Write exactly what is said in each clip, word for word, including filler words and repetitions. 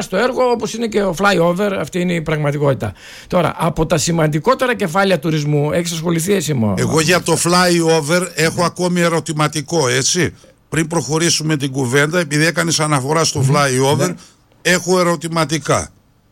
στο έργο, όπως είναι και ο flyover, αυτή είναι η πραγματικότητα. Τώρα, από τα σημαντικότερα κεφάλαια τουρισμού, έχεις ασχοληθεί εσύ μόνο? Εγώ για το flyover έχω ακόμη ερωτηματικό, έτσι. Πριν προχωρήσουμε την κουβέντα, επειδή έκανες αναφορά στο flyover, ναι. έχω ερωτηματικά.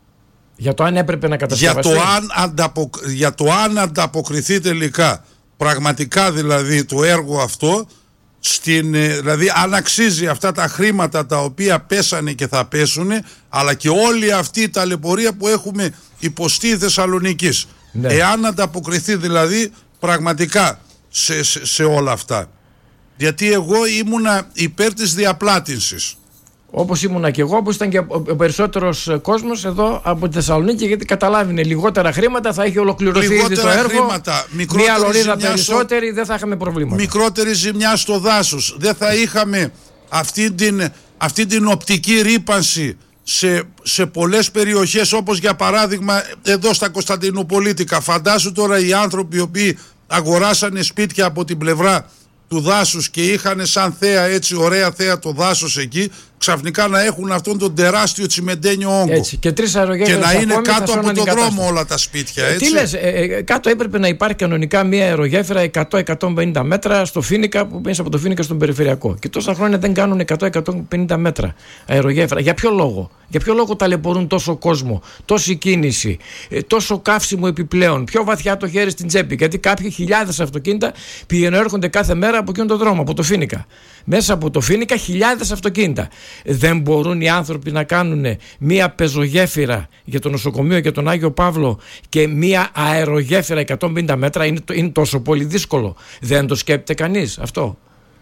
Για το αν έπρεπε να κατασκευαστεί. Για το αν, ανταποκ... για το αν ανταποκριθεί τελικά πραγματικά δηλαδή το έργο αυτό, στην, δηλαδή αν αξίζει αυτά τα χρήματα τα οποία πέσανε και θα πέσουνε, αλλά και όλη αυτή η ταλαιπωρία που έχουμε υποστεί Θεσσαλονίκης. Ναι. Εάν ανταποκριθεί δηλαδή πραγματικά σε, σε, σε όλα αυτά. Γιατί εγώ ήμουνα υπέρ της διαπλάτησης. Όπως ήμουνα και εγώ, όπως ήταν και ο περισσότερος κόσμος εδώ από τη Θεσσαλονίκη, γιατί καταλάβαινε λιγότερα χρήματα θα έχει ολοκληρωθεί ήδη το έργο. Χρήματα, μία λωρίδα περισσότερη, στο... δεν θα είχαμε προβλήματα. Μικρότερη ζημιά στο δάσος. Δεν θα είχαμε αυτή την, αυτή την οπτική ρύπανση σε, σε πολλές περιοχές, όπως για παράδειγμα εδώ στα Κωνσταντινουπολίτικα. Φαντάσου τώρα οι άνθρωποι οι οποίοι αγοράσανε σπίτια από την πλευρά του δάσους και είχαν σαν θέα, έτσι ωραία θέα το δάσος εκεί, ξαφνικά να έχουν αυτόν τον τεράστιο τσιμεντένιο όγκο. Έτσι, και τρεις αερογέφυρες και να είναι ακόμη, κάτω από τον δρόμο όλα τα σπίτια, έτσι. Τι λες, ε, ε, κάτω έπρεπε να υπάρχει κανονικά μια αερογέφυρα εκατό με εκατόν πενήντα μέτρα στο Φοίνικα, που μέσα από το Φοίνικα στον Περιφερειακό. Και τόσα χρόνια δεν κάνουν εκατό με εκατόν πενήντα μέτρα αερογέφυρα. Για ποιο λόγο? Για ποιο λόγο ταλαιπωρούν τόσο κόσμο, τόση κίνηση, τόσο καύσιμο επιπλέον, πιο βαθιά το χέρι στην τσέπη? Γιατί κάποιοι χιλιάδες αυτοκίνητα πηγαίνουν έρχονται κάθε μέρα από εκείνον τον δρόμο, από το Φοίνικα. Μέσα από το Φοίνικα χιλιάδες αυτοκίνητα. Δεν μπορούν οι άνθρωποι να κάνουν μία πεζογέφυρα για το νοσοκομείο και τον Άγιο Παύλο και μία αερογέφυρα εκατόν πενήντα μέτρα? Είναι, είναι τόσο πολύ δύσκολο. Δεν το σκέπτεται κανείς αυτό?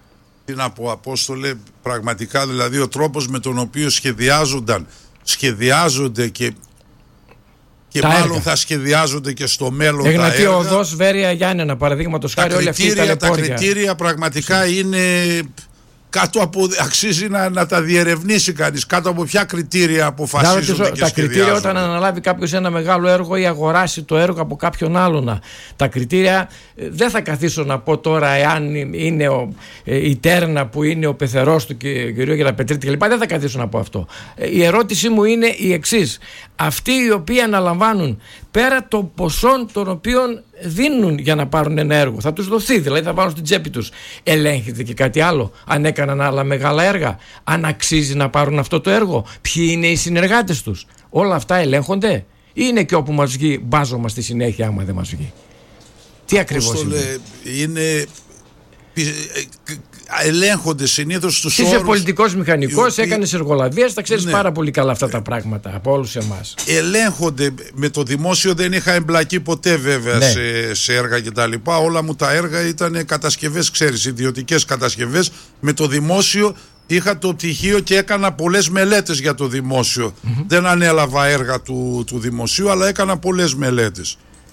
Τι να πω, Απόστολε, πραγματικά δηλαδή ο τρόπος με τον οποίο σχεδιάζονταν, σχεδιάζονται και, και μάλλον έργα θα σχεδιάζονται και στο μέλλον τα έργα. Εγνατία Οδός, Βέρεια, Γιάννενα, παραδείγματος χάρη, όλη αυτή η ταλαιπώρια. Τα κριτήρια πραγματικά είναι κάτω από, αξίζει να, να τα διερευνήσει κανείς, κάτω από ποια κριτήρια αποφασίζονται και σχεδιάζονται. Τα κριτήρια όταν αναλάβει κάποιος ένα μεγάλο έργο ή αγοράσει το έργο από κάποιον άλλον. Τα κριτήρια δεν θα καθίσω να πω τώρα εάν είναι ο, η Τέρνα που είναι ο πεθερός του κ. Γεραπετρίτη κλπ. Δεν θα καθίσω να πω αυτό. Η ερώτησή μου είναι η εξής. Αυτοί οι οποίοι αναλαμβάνουν πέρα των ποσών των οποίων δίνουν για να πάρουν ένα έργο, θα τους δοθεί, δηλαδή θα πάρουν στην τσέπη τους, ελέγχεται και κάτι άλλο? Αν έκαναν άλλα μεγάλα έργα, αν αξίζει να πάρουν αυτό το έργο, ποιοι είναι οι συνεργάτες τους, όλα αυτά ελέγχονται ή είναι και όπου μας βγει μπάζωμα στη συνέχεια άμα δεν μας βγει? Τι ακριβώς είναι? Είναι ελέγχονται συνήθως τους όρους. Είσαι πολιτικός μηχανικός, οποίοι... έκανες εργολαβίες, τα ξέρεις, ναι, πάρα πολύ καλά αυτά ναι. τα πράγματα από όλους εμάς. Ελέγχονται. Με το δημόσιο δεν είχα εμπλακεί ποτέ βέβαια, ναι, σε, σε έργα και τα λοιπά. Όλα μου τα έργα ήταν κατασκευές, ξέρεις, ιδιωτικές κατασκευές. Με το δημόσιο είχα το πτυχίο και έκανα πολλές μελέτες για το δημόσιο. Mm-hmm. Δεν ανέλαβα έργα του, του δημοσίου, αλλά έκανα πολλές μελέτες.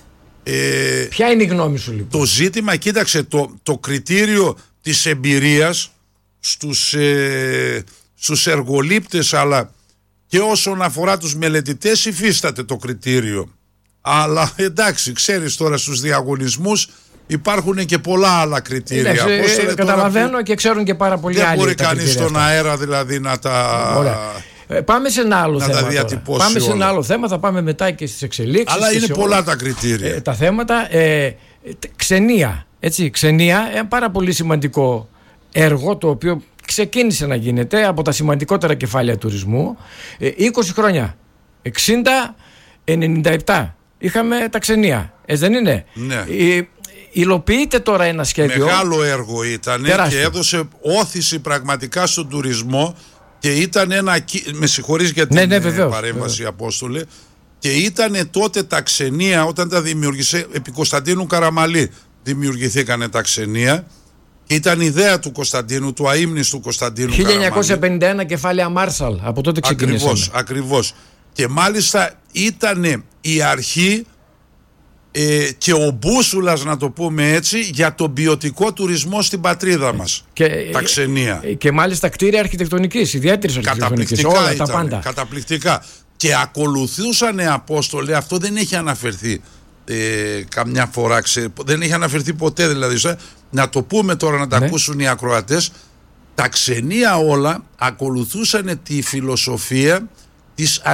Ε, Ποια είναι η γνώμη σου λοιπόν? Το ζήτημα, κοίταξε, το, το κριτήριο της εμπειρίας στους, ε, στους εργολήπτες αλλά και όσον αφορά τους μελετητές υφίσταται το κριτήριο. Αλλά εντάξει, ξέρεις τώρα στους διαγωνισμούς υπάρχουν και πολλά άλλα κριτήρια. Εντάξει, ε, καταλαβαίνω τώρα, και ξέρουν και πάρα πολλοί δεν άλλοι. Δεν μπορεί κανείς στον αέρα δηλαδή να τα... Ωραία. Πάμε σε ένα άλλο να θέμα. Πάμε σε ένα άλλο θέμα, θα πάμε μετά και στις εξελίξεις. Αλλά είναι πολλά όλα τα κριτήρια. Ε, τα θέματα. Ε, ξενία. Έτσι, ξενία, ένα πάρα πολύ σημαντικό έργο το οποίο ξεκίνησε να γίνεται από τα σημαντικότερα κεφάλαια τουρισμού. Ε, είκοσι χρόνια. εξήντα ενενήντα επτά είχαμε τα ξενία. Έτσι δεν είναι? Ναι. Ε, υλοποιείται τώρα ένα σχέδιο. Μεγάλο έργο ήταν και έδωσε όθηση πραγματικά στον τουρισμό. Και ήταν ένα. Με συγχωρείς για την ναι, ναι, βεβαίως, παρέμβαση, βεβαίως. Απόστολε. Και ήταν τότε τα ξενία, όταν τα δημιούργησε, επί Κωνσταντίνου Καραμαλή δημιουργηθήκανε τα ξενία. Και ήταν ιδέα του Κωνσταντίνου, του αείμνηστου Κωνσταντίνου χίλια εννιακόσια πενήντα ένα κεφάλαια Μάρσαλ. Από τότε ξεκινήσαμε. Ακριβώς, ακριβώς. Και μάλιστα ήταν η αρχή ε, και ο μπούσουλας, να το πούμε έτσι, για τον ποιοτικό τουρισμό στην πατρίδα μας. Και, τα ξενία. Και μάλιστα κτίρια αρχιτεκτονικής, ιδιαίτερης αρχιτεκτονικής. Όλα ήταν, τα πάντα. Καταπληκτικά. Και ακολουθούσαν, Απόστολε, αυτό δεν έχει αναφερθεί ε, καμιά φορά, ξέ, δεν έχει αναφερθεί ποτέ δηλαδή. Σέ, να το πούμε τώρα να τα ναι. ακούσουν οι ακροατές. Τα ξενία όλα ακολουθούσαν τη φιλοσοφία της